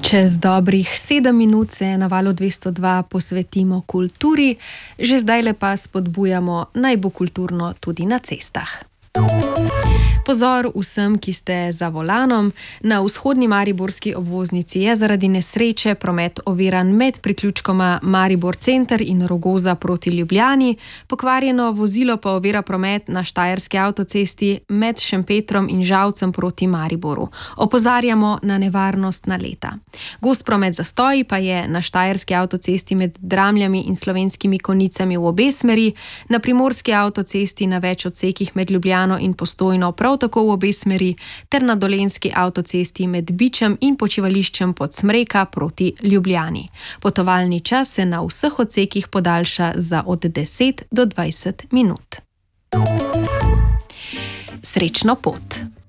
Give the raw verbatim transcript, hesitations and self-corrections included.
Čez dobrih sedem minut se na valu dvesto dva posvetimo kulturi, že zdajle pa spodbujamo, naj bo kulturno tudi na cestah. Pozor vsem, ki ste za volanom. Na vzhodni mariborski obvoznici je zaradi nesreče promet oviran med priključkoma Maribor center in Rogoza proti Ljubljani. Pokvarjeno vozilo pa ovira promet na štajerski avtocesti med Šempetrom in Žalcem proti Mariboru. Opozarjamo na nevarnost naleta. Gost promet zastoji pa je na štajerski avtocesti med Dramljami in Slovenskimi Konjicami v obe smeri, na primorski avtocesti na več odsekih med Ljubljano in Postojno prav tako v obe smeri, ter na dolenjski avtocesti med Bičem in počivališčem Podsmreka proti Ljubljani. Potovalni čas se na vseh odsekih podaljša za od deset do dvajset minut. Srečno pot!